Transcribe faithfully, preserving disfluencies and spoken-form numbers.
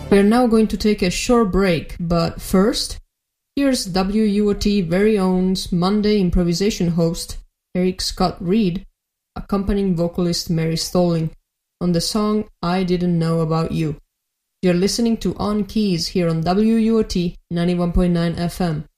We're now going to take a short break, but first, here's W U O T very own Monday improvisation host, Eric Scott Reed, accompanying vocalist Mary Stolling, on the song I Didn't Know About You. You're listening to On Keys here on W U O T ninety-one point nine F M.